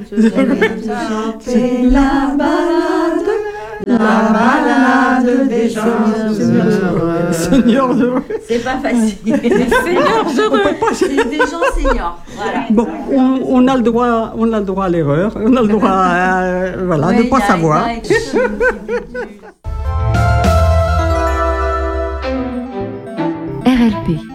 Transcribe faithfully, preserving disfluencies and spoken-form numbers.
C'est la balade, la balade des gens heureux. Seigneurs heureux. C'est pas facile. Seigneurs heureux. C'est des gens seniors. Voilà. Bon, on, on a le droit, on a le droit à l'erreur. On a le droit, à, euh, voilà, Ouais, de ne pas y a- savoir. y a- R L P,